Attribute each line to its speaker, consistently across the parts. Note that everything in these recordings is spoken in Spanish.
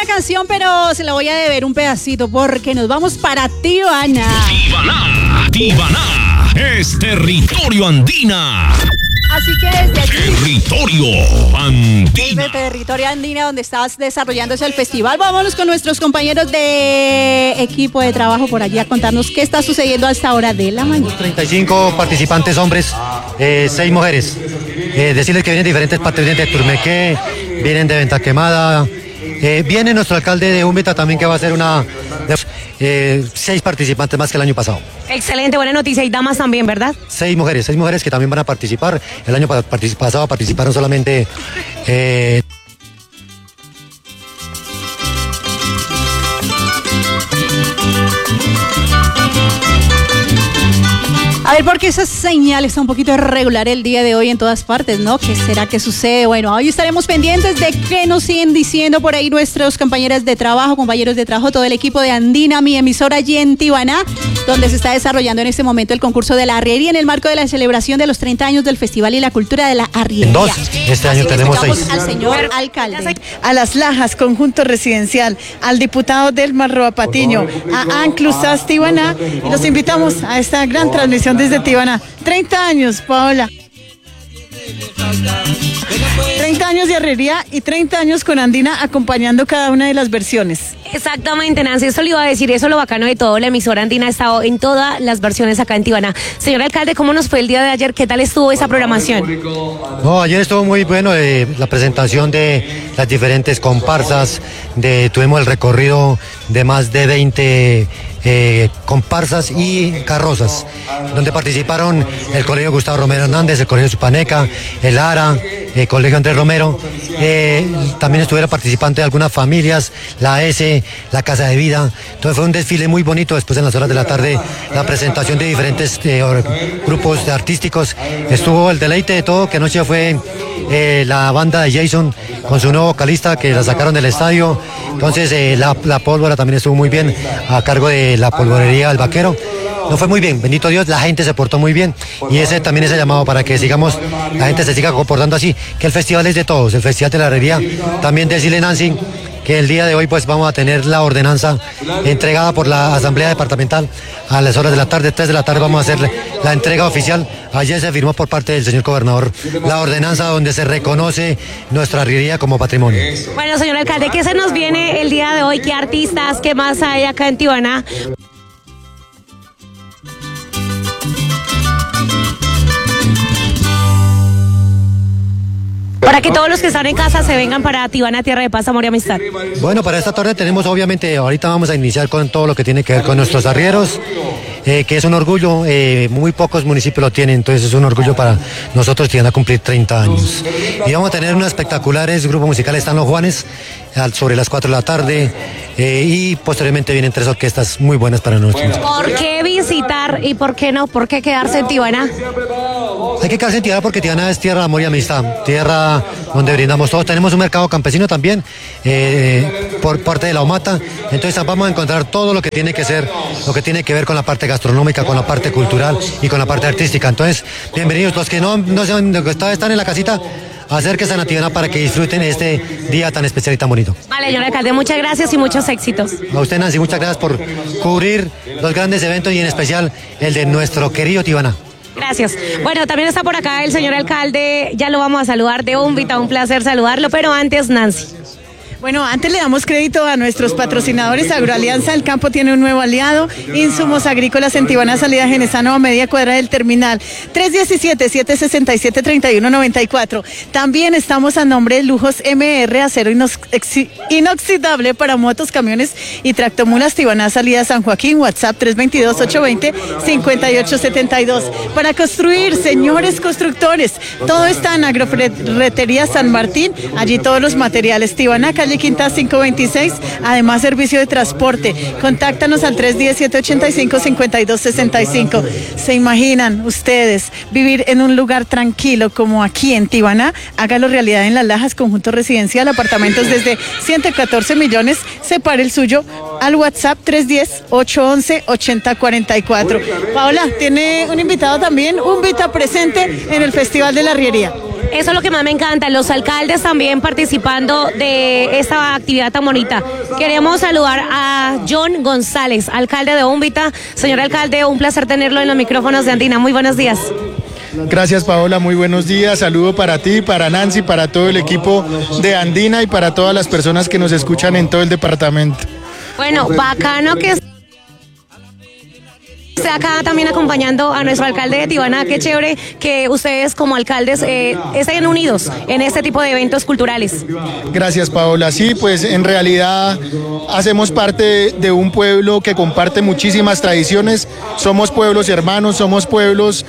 Speaker 1: buena canción, pero se la voy a deber un pedacito porque nos vamos para Tibaná.
Speaker 2: Tibaná es territorio andina.
Speaker 1: Así que desde aquí,
Speaker 2: Territorio andina.
Speaker 1: desde Territorio Andina, donde estás desarrollándose el festival, vámonos con nuestros compañeros de equipo de trabajo por allí a contarnos qué está sucediendo a esta hora de la mañana.
Speaker 3: 35 participantes hombres, 6 mujeres. Decirles que vienen de diferentes partes, vienen de Turmequé, vienen de Venta Quemada. Viene nuestro alcalde de Úmbita también, que va a ser 6 participantes más que el año pasado.
Speaker 4: Excelente, buena noticia. Y damas también, ¿verdad?
Speaker 3: 6 mujeres que también van a participar. El año pasado participaron solamente...
Speaker 1: A ver, porque esa señal está un poquito irregular el día de hoy en todas partes, ¿no? ¿Qué será que sucede? Bueno, hoy estaremos pendientes de qué nos siguen diciendo por ahí nuestros compañeros de trabajo, todo el equipo de Andina, mi emisora allí en Tibaná, donde se está desarrollando en este momento el concurso de la arriería en el marco de la celebración de los 30 años del Festival y la Cultura de la Arriería.
Speaker 3: Este año tenemos 6.
Speaker 1: Al señor alcalde.
Speaker 5: A Las Lajas, conjunto residencial, al diputado Delmar Roa Patiño, a Anclusas Tibaná, y los invitamos a esta gran transmisión desde Tibaná. 30 años, Paola. 30 años de arriería y 30 años con Andina acompañando cada una de las versiones.
Speaker 4: Exactamente, Nancy, eso le iba a decir, eso es lo bacano de todo. La emisora Andina ha estado en todas las versiones acá en Tibaná. Señor alcalde, ¿cómo nos fue el día de ayer? ¿Qué tal estuvo esa programación?
Speaker 3: No, ayer estuvo muy bueno, la presentación de las diferentes comparsas, tuvimos el recorrido de más de 20 comparsas y carrozas, donde participaron el Colegio Gustavo Romero Hernández, el Colegio Supaneca, el ARA, el Colegio Andrés Romero. También estuvieron participantes de algunas familias, la S, la Casa de Vida. Entonces fue un desfile muy bonito. Después, en las horas de la tarde, la presentación de diferentes grupos artísticos. Estuvo el deleite de todo, que anoche fue la banda de Jason con su nuevo vocalista, que la sacaron del estadio. Entonces la pólvora también estuvo muy bien, a cargo de la polvorería El Vaquero. No, fue muy bien, bendito Dios, la gente se portó muy bien, y ese también es el llamado para que sigamos, la gente se siga comportando así, que el festival es de todos, el festival de la herrería. También decirle, Nancy, que el día de hoy pues vamos a tener la ordenanza entregada por la Asamblea Departamental a las horas de la tarde, 3 de la tarde vamos a hacer la entrega oficial. Ayer se firmó por parte del señor gobernador la ordenanza donde se reconoce nuestra arriería como patrimonio.
Speaker 4: Bueno, señor alcalde, ¿qué se nos viene el día de hoy? ¿Qué artistas, qué más hay acá en Tibaná? Para que todos los que están en casa se vengan para Tibaná, tierra de paz, amor y amistad.
Speaker 3: Bueno, para esta tarde tenemos, obviamente, ahorita vamos a iniciar con todo lo que tiene que ver con nuestros arrieros, que es un orgullo, muy pocos municipios lo tienen, entonces es un orgullo para nosotros que van a cumplir 30 años. Y vamos a tener unos espectaculares grupos musicales, están los Juanes, sobre las 4 de la tarde, y posteriormente vienen 3 orquestas muy buenas para nosotros.
Speaker 4: ¿Por qué visitar y por qué no? ¿Por qué quedarse en Tibaná?
Speaker 3: Hay que quedarse en Tibaná porque Tibaná es tierra de amor y amistad, tierra donde brindamos todos. Tenemos un mercado campesino también, por parte de la OMATA, entonces vamos a encontrar todo lo que tiene que ser, lo que tiene que ver con la parte gastronómica, con la parte cultural y con la parte artística. Entonces, bienvenidos los que no están en la casita. Acérquense a Tibaná para que disfruten este día tan especial y tan bonito.
Speaker 4: Vale, señor alcalde, muchas gracias y muchos éxitos.
Speaker 3: A usted, Nancy, muchas gracias por cubrir los grandes eventos y en especial el de nuestro querido Tibaná.
Speaker 4: Gracias. Bueno, también está por acá el señor alcalde, ya lo vamos a saludar de Úmbita, un placer saludarlo, pero antes, Nancy.
Speaker 5: Bueno, antes le damos crédito a nuestros patrocinadores. Agroalianza, el campo tiene un nuevo aliado. Insumos agrícolas en Tibaná, salida Genesano a media cuadra del terminal. 317-767-3194. También estamos a nombre de Lujos MR, acero inoxidable para motos, camiones y tractomulas. Tibaná, salida San Joaquín. WhatsApp 322-820-5872. Para construir, señores constructores, todo está en Agroferretería San Martín. Allí todos los materiales. Tibaná, calle Quinta 526, además servicio de transporte. Contáctanos al 317-885-5265. ¿Se imaginan ustedes vivir en un lugar tranquilo como aquí en Tibaná? Hágalo realidad en Las Lajas, conjunto residencial, apartamentos desde 114 millones. Separe el suyo al WhatsApp 310-811-8044. Paola, tiene un invitado también, un Vita presente en el Festival de la Arriería.
Speaker 4: Eso es lo que más me encanta, los alcaldes también participando de esta actividad tan bonita. Queremos saludar a John González, alcalde de Úmbita. Señor alcalde, un placer tenerlo en los micrófonos de Andina. Muy buenos días.
Speaker 6: Gracias, Paola, muy buenos días. Saludo para ti, para Nancy, para todo el equipo de Andina y para todas las personas que nos escuchan en todo el departamento.
Speaker 4: Bueno, bacano que esté acá también acompañando a nuestro alcalde de Tibana. Qué chévere que ustedes como alcaldes estén unidos en este tipo de eventos culturales.
Speaker 6: Gracias, Paola. Sí, pues en realidad hacemos parte de un pueblo que comparte muchísimas tradiciones. Somos pueblos hermanos, somos pueblos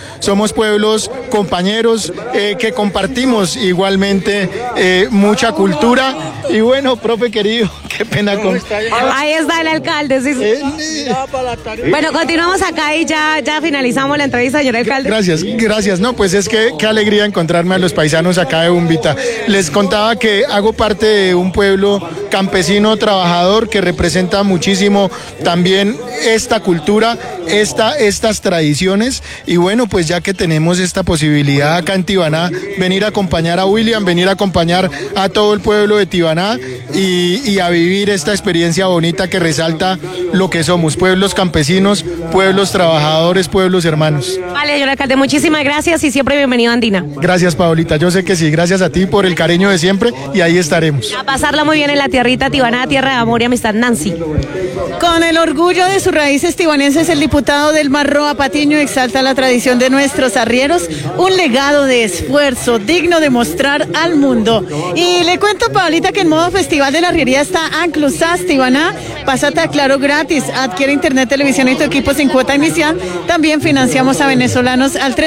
Speaker 6: compañeros que compartimos igualmente mucha cultura. Y bueno, profe querido, qué pena con...
Speaker 4: Ahí está el alcalde. Sí. Bueno, continuamos acá y ya finalizamos la entrevista, señor alcalde.
Speaker 6: Gracias. No, pues es que qué alegría encontrarme a los paisanos acá de Úmbita. Les contaba que hago parte de un pueblo campesino trabajador que representa muchísimo también esta cultura, estas tradiciones. Y bueno, pues ya que tenemos esta posibilidad acá en Tibaná, venir a acompañar a William, venir a acompañar a todo el pueblo de Tibaná y a vivir esta experiencia bonita que resalta lo que somos, pueblos campesinos, pueblos trabajadores, pueblos hermanos.
Speaker 4: Vale, señor alcalde, muchísimas gracias y siempre bienvenido a Andina.
Speaker 6: Gracias, Paolita, yo sé que sí, gracias a ti por el cariño de siempre y ahí estaremos.
Speaker 4: A pasarla muy bien en la tierrita Tibaná, tierra de amor y amistad. Nancy.
Speaker 5: Con el orgullo de sus raíces tibanenses, el diputado del Marroa Patiño exalta la tradición de nuestros arrieros, un legado de esfuerzo digno de mostrar al mundo. Y le cuento, Paolita, que en modo festival de la arriería está Anclusas Tibaná. Pásate a Claro gratis, adquiere internet, televisión y tu equipo sin cuota inicial. También financiamos a venezolanos al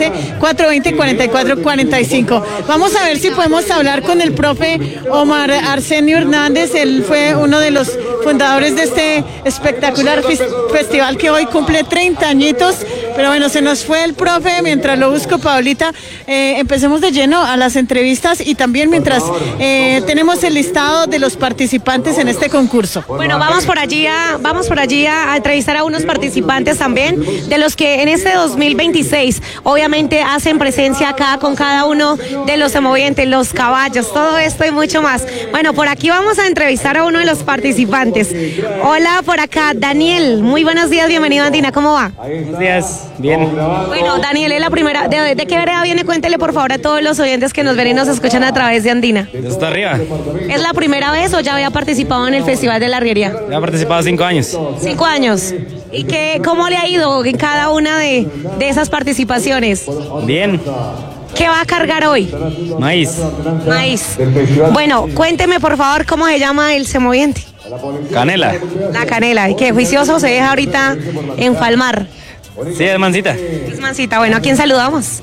Speaker 5: 313-420-4445. Vamos a ver si podemos hablar con el profe Omar Arsenio Hernández. Él fue uno de los fundadores de este espectacular festival que hoy cumple 30 añitos. Pero bueno, se nos fue el profe. Mientras lo busco, Paolita, empecemos de lleno a las entrevistas y también mientras tenemos el listado de los participantes en este concurso.
Speaker 4: Bueno, vamos por allí a entrevistar a unos participantes también, de los que en este 2026 obviamente hacen presencia acá con cada uno de los semovientes, los caballos, todo esto y mucho más. Bueno, por aquí vamos a entrevistar a uno de los participantes. Hola, por acá, Daniel. Muy buenos días, bienvenido a Andina, ¿cómo va?
Speaker 7: Buenos días, bien.
Speaker 4: Bueno, Daniel, es la primera. ¿De qué vereda viene? Cuéntele por favor a todos los oyentes que nos ven y nos escuchan a través de Andina.
Speaker 7: Está arriba.
Speaker 4: ¿Es la primera vez o ya había participado en el Festival de la Arriería?
Speaker 7: Ya he participado 5 años.
Speaker 4: 5 años. ¿Y cómo le ha ido en cada una de esas participaciones?
Speaker 7: Bien.
Speaker 4: ¿Qué va a cargar hoy?
Speaker 7: Maíz.
Speaker 4: Maíz. Bueno, cuénteme por favor cómo se llama el semoviente.
Speaker 7: Canela.
Speaker 4: La canela. ¿Y qué juicioso se deja ahorita enfalmar?
Speaker 7: Sí, es mansita.
Speaker 4: Es mansita. Bueno, ¿a quién saludamos?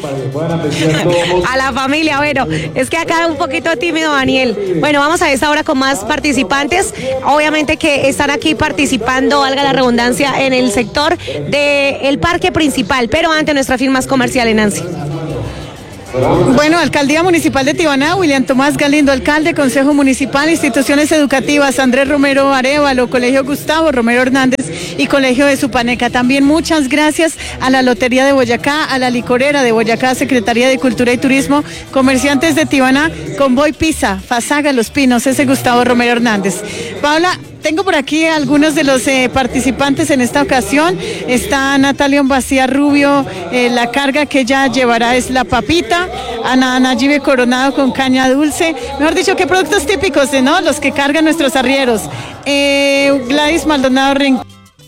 Speaker 4: A la familia. Bueno, es que acá un poquito tímido Daniel. Bueno, vamos a esta hora con más participantes. Obviamente que están aquí participando, valga la redundancia, en el sector del parque principal, pero ante nuestras firmas comerciales, Nancy.
Speaker 5: Bueno, Alcaldía Municipal de Tibaná, William Tomás Galindo, alcalde, Consejo Municipal, Instituciones Educativas, Andrés Romero Arévalo, Colegio Gustavo Romero Hernández y Colegio de Supaneca. También muchas gracias a la Lotería de Boyacá, a la Licorera de Boyacá, Secretaría de Cultura y Turismo, Comerciantes de Tibaná, Convoy Pisa, Fasaga Los Pinos, ese Gustavo Romero Hernández. Paola, tengo por aquí algunos de los participantes en esta ocasión. Está Natalia Vacía Rubio, la carga que ella llevará es la papita. Ana Nayibe Coronado con caña dulce. Mejor dicho, ¿qué productos típicos, ¿no? Los que cargan nuestros arrieros. Gladys Maldonado Rincón.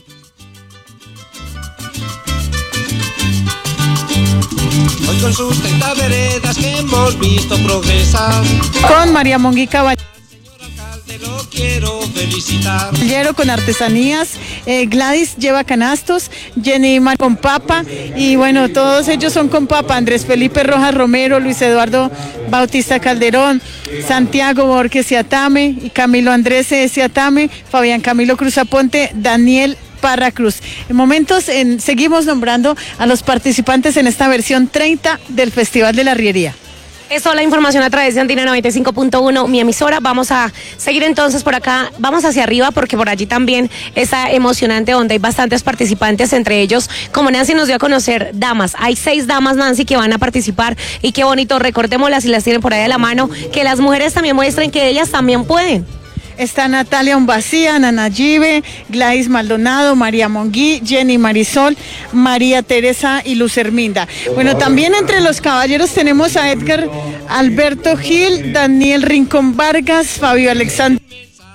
Speaker 8: Hoy con sus 30 veredas que hemos visto progresar.
Speaker 5: Con María Mongui Caballero.
Speaker 8: Lo quiero felicitar.
Speaker 5: Con artesanías, Gladys lleva canastos, Jenny Mar con papa y bueno, todos ellos son con papa. Andrés Felipe Rojas Romero, Luis Eduardo Bautista Calderón, Santiago Borges Ciatame y Camilo Andrés Ciatame, Fabián Camilo Cruz Aponte, Daniel Parra Cruz. En momentos seguimos nombrando a los participantes en esta versión 30 del Festival de la Arriería.
Speaker 4: Es toda la información a través de Andina 95.1, mi emisora. Vamos a seguir entonces por acá, vamos hacia arriba porque por allí también está emocionante donde hay bastantes participantes, entre ellos, como Nancy nos dio a conocer, damas. Hay 6 damas, Nancy, que van a participar y qué bonito, recordémoslas si las tienen por ahí a la mano, que las mujeres también muestren que ellas también pueden.
Speaker 5: Está Natalia Ombacía, Nana Yive, Gladys Maldonado, María Monguí, Jenny Marisol, María Teresa y Luz Herminda. Bueno, también entre los caballeros tenemos a Edgar Alberto Gil, Daniel Rincón Vargas, Fabio Alexander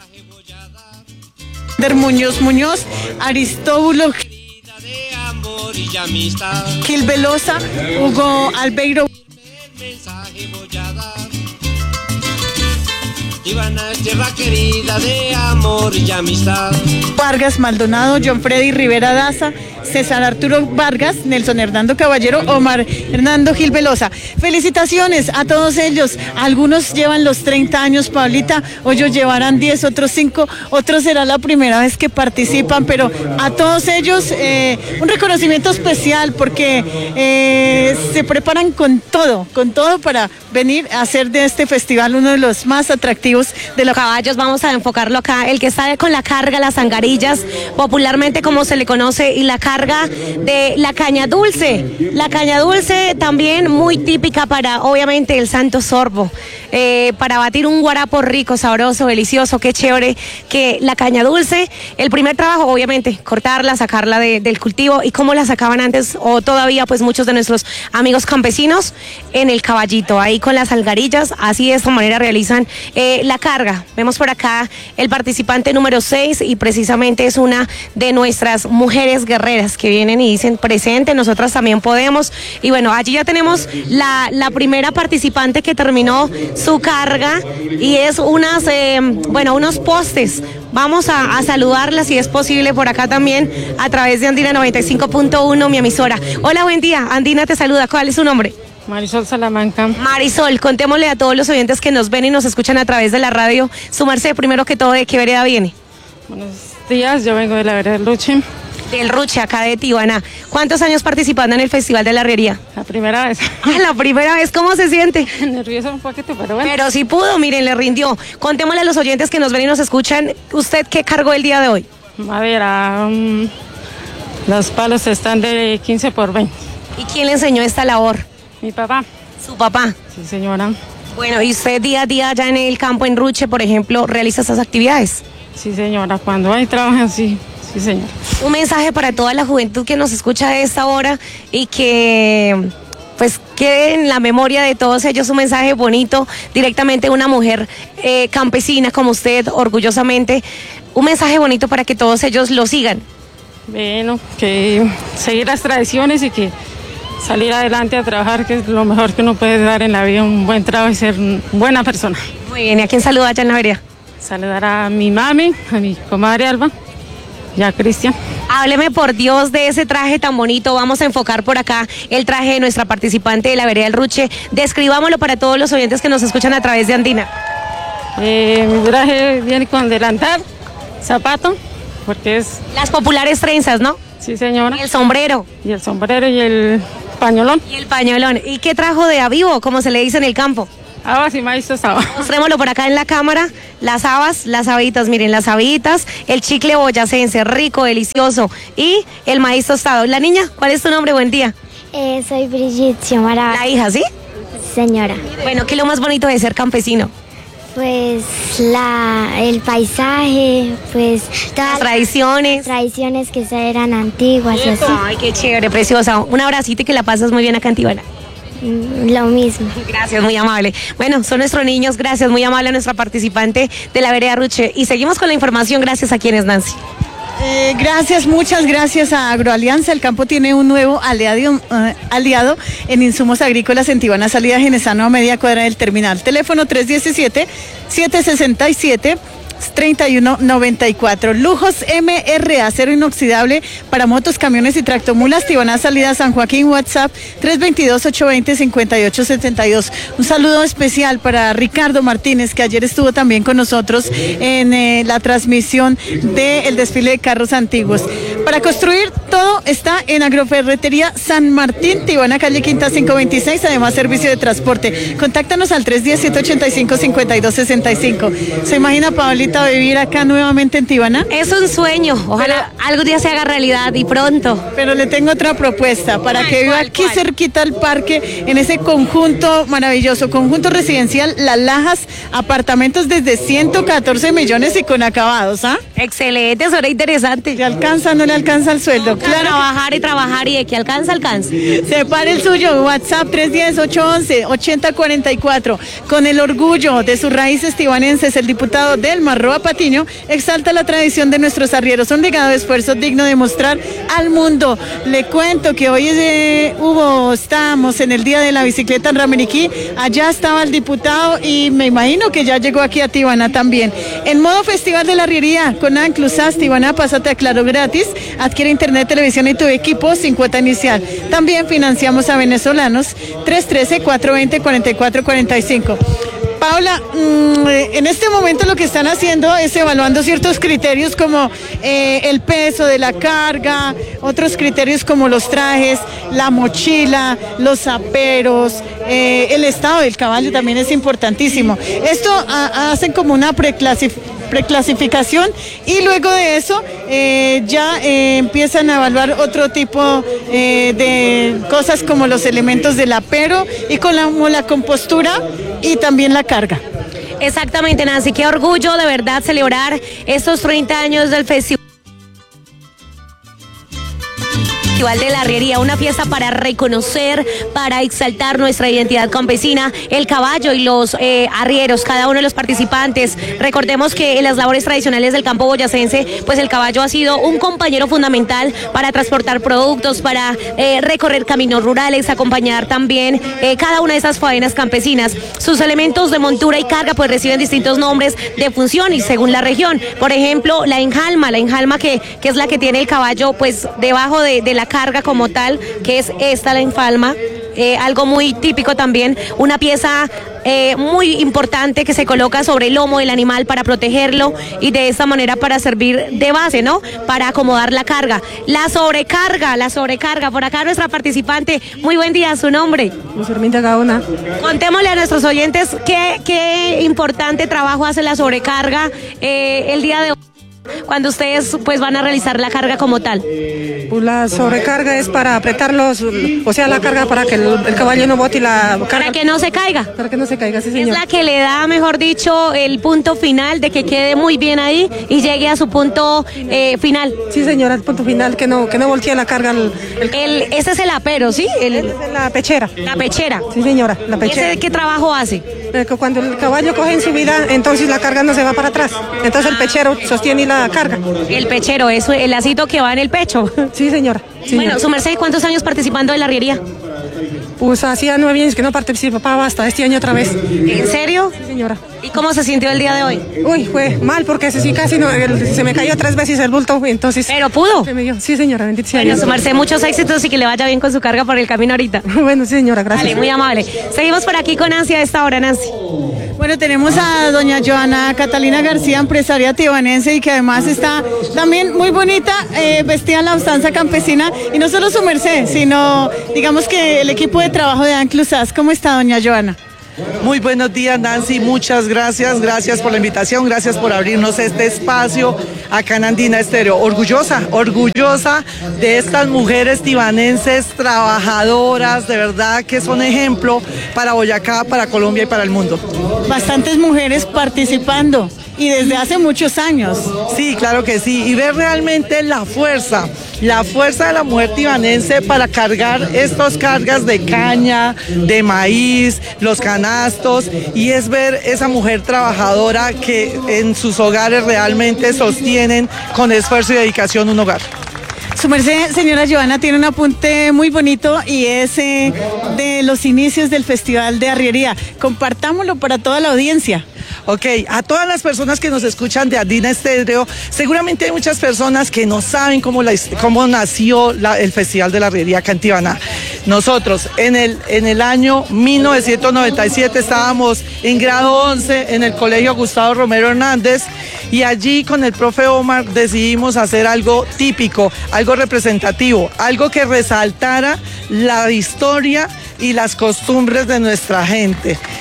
Speaker 5: Muñoz, Aristóbulo Gil Velosa, Hugo Albeiro
Speaker 8: Ivana es tierra querida de amor y amistad.
Speaker 5: Vargas Maldonado, John Freddy Rivera Daza, César Arturo Vargas, Nelson Hernando Caballero, Omar Hernando Gil Velosa. Felicitaciones a todos ellos. Algunos llevan los 30 años, Pablita, otros llevarán 10, otros 5, otros será la primera vez que participan, pero a todos ellos un reconocimiento especial porque se preparan con todo para venir a hacer de este festival uno de los más atractivos
Speaker 4: de los caballos. Vamos a enfocarlo acá, el que está con la carga, las angarillas, popularmente como se le conoce, y la carga de la caña dulce. La caña dulce también muy típica para, obviamente, el Santo Sorbo, para batir un guarapo rico, sabroso, delicioso, qué chévere que la caña dulce. El primer trabajo, obviamente, cortarla, sacarla del cultivo, y cómo la sacaban antes, o todavía, pues muchos de nuestros amigos campesinos, en el caballito, ahí con las algarillas, así de esta manera realizan la carga. Vemos por acá el participante número 6 y precisamente es una de nuestras mujeres guerreras que vienen y dicen presente, nosotras también podemos. Y bueno, allí ya tenemos la primera participante que terminó su carga y es unos postes. Vamos a saludarla si es posible por acá también a través de Andina 95.1, mi emisora. Hola, buen día. Andina te saluda. ¿Cuál es su nombre?
Speaker 9: Marisol Salamanca.
Speaker 4: Marisol, contémosle a todos los oyentes que nos ven y nos escuchan a través de la radio, su merced, primero que todo, ¿de qué vereda viene?
Speaker 9: Buenos días, yo vengo de la vereda del Ruche.
Speaker 4: Del Ruche, acá de Tibana. ¿Cuántos años participando en el Festival de la Herrería?
Speaker 9: La primera vez.
Speaker 4: La primera vez, ¿cómo se siente?
Speaker 9: Nerviosa un poquito, pero bueno.
Speaker 4: Pero sí pudo, miren, le rindió. Contémosle a los oyentes que nos ven y nos escuchan, ¿usted qué cargó el día de hoy?
Speaker 9: Madera, los palos están de 15 por 20.
Speaker 4: ¿Y quién le enseñó esta labor?
Speaker 9: Mi papá.
Speaker 4: ¿Su papá?
Speaker 9: Sí, señora.
Speaker 4: Bueno, ¿y usted día a día allá en el campo, en Ruche, por ejemplo, realiza estas actividades?
Speaker 9: Sí, señora, cuando hay trabajo, sí, señora.
Speaker 4: Un mensaje para toda la juventud que nos escucha a esta hora y que pues quede en la memoria de todos ellos un mensaje bonito, directamente una mujer campesina como usted, orgullosamente, un mensaje bonito para que todos ellos lo sigan.
Speaker 9: Bueno, que seguir las tradiciones y que salir adelante a trabajar, que es lo mejor que uno puede dar en la vida, un buen trabajo y ser buena persona.
Speaker 4: Muy bien, ¿y a quién saluda allá en la vereda?
Speaker 9: Saludar a mi mami, a mi comadre Alba y a Cristian.
Speaker 4: Hábleme por Dios de ese traje tan bonito. Vamos a enfocar por acá el traje de nuestra participante de la vereda del Ruche. Describámoslo para todos los oyentes que nos escuchan a través de Andina.
Speaker 9: Mi traje viene con delantal, zapato, porque es...
Speaker 4: Las populares trenzas, ¿no?
Speaker 9: Sí, señora.
Speaker 4: Y el sombrero.
Speaker 9: Y el sombrero y el pañolón.
Speaker 4: Y el pañolón. ¿Y qué trajo de avivo, como se le dice en el campo?
Speaker 9: Habas y maíz tostado.
Speaker 4: Mostrémoslo por acá en la cámara. Las habas, las habitas, miren, las habitas, el chicle boyacense, rico, delicioso, y el maíz tostado. La niña, ¿cuál es tu nombre? Buen día.
Speaker 10: Soy Brigitte Xiomara.
Speaker 4: La hija, ¿sí?
Speaker 10: Señora.
Speaker 4: Bueno, ¿qué es lo más bonito de ser campesino?
Speaker 10: Pues el paisaje, pues todas
Speaker 4: las tradiciones.
Speaker 10: Tradiciones que eran antiguas y así.
Speaker 4: Ay, qué chévere, preciosa. Un abracito y que la pasas muy bien acá en Tibana.
Speaker 10: Lo mismo.
Speaker 4: Gracias, muy amable. Bueno, son nuestros niños, gracias, muy amable a nuestra participante de la vereda Ruche. Y seguimos con la información, gracias a quienes, Nancy.
Speaker 5: Gracias, muchas gracias a Agroalianza. El campo tiene un nuevo aliado en insumos agrícolas en Tibana, salida Genesano a media cuadra del terminal. Teléfono 317-767-3194. Lujos MR, acero inoxidable para motos, camiones y tractomulas. Tibana, salida San Joaquín. WhatsApp 322-820-5872. Un saludo especial para Ricardo Martínez, que ayer estuvo también con nosotros en la transmisión del desfile de carros antiguos. Para construir todo está en Agroferretería San Martín, Tibana, calle Quinta 526, además servicio de transporte. Contáctanos al 310-785-5265. ¿Se imagina, Paolita, vivir acá nuevamente en Tibana?
Speaker 4: Es un sueño, ojalá algún día se haga realidad y pronto.
Speaker 5: Pero le tengo otra propuesta, para que viva aquí cerquita al parque, en ese conjunto maravilloso, conjunto residencial Las Lajas, apartamentos desde 114 millones y con acabados, ¿ah?
Speaker 4: Excelente, suena interesante.
Speaker 5: ¿Le alcanza o no le alcanza el sueldo?
Speaker 4: Claro, trabajar y de que alcanza.
Speaker 5: Separe el suyo, WhatsApp 310-811-8044. Con el orgullo de sus raíces tibanenses, el diputado Delmar Roa Patiño exalta la tradición de nuestros arrieros, un legado de esfuerzo digno de mostrar al mundo. Le cuento que hoy estamos en el día de la bicicleta en Ramiriquí, allá estaba el diputado y me imagino que ya llegó aquí a Tibana también. En modo Festival de la Arriería, con Anclusas Tibana, pásate a Claro gratis, adquiere internet, televisión y tu equipo sin cuota inicial. También financiamos a venezolanos, 313-420-4445. Paula, en este momento lo que están haciendo es evaluando ciertos criterios como el peso de la carga, otros criterios como los trajes, la mochila, los aperos, el estado del caballo también es importantísimo. Esto hacen como una preclasificación y luego de eso ya empiezan a evaluar otro tipo de cosas como los elementos del apero y como la compostura y también la carga.
Speaker 4: Exactamente, Nancy, qué orgullo de verdad celebrar estos 30 años del Festival de la Arriería, una fiesta para reconocer, para exaltar nuestra identidad campesina, el caballo y los arrieros, cada uno de los participantes. Recordemos que en las labores tradicionales del campo boyacense, pues el caballo ha sido un compañero fundamental para transportar productos, para recorrer caminos rurales, acompañar también cada una de esas faenas campesinas. Sus elementos de montura y carga pues reciben distintos nombres de función y según la región. Por ejemplo, la enjalma que es la que tiene el caballo pues debajo de la carga como tal, que es esta la enfalma, algo muy típico también, una pieza muy importante que se coloca sobre el lomo del animal para protegerlo y de esta manera para servir de base, ¿no? Para acomodar la carga. La sobrecarga, por acá nuestra participante, muy buen día, ¿su nombre?
Speaker 11: Gaona.
Speaker 4: Contémosle a nuestros oyentes qué importante trabajo hace la sobrecarga el día de hoy, cuando ustedes pues van a realizar la carga como tal.
Speaker 11: Pues la sobrecarga es para apretarlos, o sea, la carga para que el caballo no bote la carga.
Speaker 4: Para que no se caiga.
Speaker 11: Para que no se caiga, sí, señor.
Speaker 4: Es la que le da, mejor dicho, el punto final, de que quede muy bien ahí y llegue a su punto final.
Speaker 11: Sí, señora, el punto final, que no voltee la carga.
Speaker 4: Ese es el apero, ¿sí?
Speaker 11: Ese es la pechera.
Speaker 4: La pechera.
Speaker 11: Sí, señora, la pechera.
Speaker 4: ¿Ese qué trabajo hace?
Speaker 11: Cuando el caballo coge en subida, entonces la carga no se va para atrás. Entonces el pechero sostiene la carga.
Speaker 4: El pechero, eso, el lacito que va en el pecho.
Speaker 11: Sí, señora. Sí,
Speaker 4: bueno,
Speaker 11: señora.
Speaker 4: su merced, ¿cuántos años participando de la arriería?
Speaker 11: Pues hacía 9 años que no participaba, hasta este año otra vez.
Speaker 4: ¿En serio?
Speaker 11: Sí, señora.
Speaker 4: ¿Y cómo se sintió el día de hoy?
Speaker 11: Uy, fue mal porque sí, casi no, se me cayó 3 veces el bulto, entonces...
Speaker 4: ¿Pero pudo?
Speaker 11: Sí, señora, bendito sea
Speaker 4: Dios.
Speaker 11: Dios.
Speaker 4: Su merced, muchos éxitos y que le vaya bien con su carga por el camino ahorita.
Speaker 11: Bueno, sí, señora, gracias.
Speaker 4: Vale, muy amable. Seguimos por aquí con Nancy a esta hora, Nancy.
Speaker 5: Bueno, tenemos a doña Joana Catalina García, empresaria tibanense y que además está también muy bonita, vestida en la usanza campesina, y no solo su merced, sino digamos que el equipo de trabajo de Anclusas. ¿Cómo está, doña Joana?
Speaker 12: Muy buenos días, Nancy, muchas gracias por la invitación, gracias por abrirnos este espacio acá en Andina Estéreo. Orgullosa de estas mujeres tibanenses trabajadoras, de verdad que son ejemplo para Boyacá, para Colombia y para el mundo.
Speaker 5: Bastantes mujeres participando y desde hace muchos años.
Speaker 12: Sí, claro que sí, y ver realmente la fuerza de la mujer tibanense para cargar estas cargas de caña, de maíz, los canastos, y es ver esa mujer trabajadora que en sus hogares realmente sostienen con esfuerzo y dedicación un hogar.
Speaker 5: Su merced, señora Joana, tiene un apunte muy bonito y es de los inicios del Festival de Arriería. Compartámoslo para toda la audiencia.
Speaker 12: Ok, a todas las personas que nos escuchan de Andina Estéreo, seguramente hay muchas personas que no saben cómo nació el Festival de la Arriería acá en Tibana. Nosotros en el año 1997 estábamos en grado 11 en el Colegio Gustavo Romero Hernández y allí con el profe Omar decidimos hacer algo típico, algo representativo, algo que resaltara la historia y las costumbres de nuestra gente.